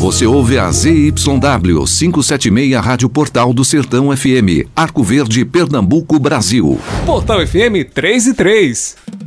Você ouve a ZYW 576 Rádio Portal do Sertão FM, Arco Verde, Pernambuco, Brasil. Portal FM 3 e 3.